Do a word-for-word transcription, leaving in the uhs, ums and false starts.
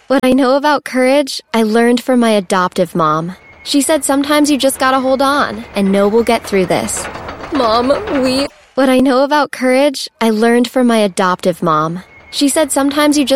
What I know about courage, I learned from my adoptive mom. She said sometimes you just gotta hold on and know we'll get through this. Mom, we... What I know about courage, I learned from my adoptive mom. She said sometimes you just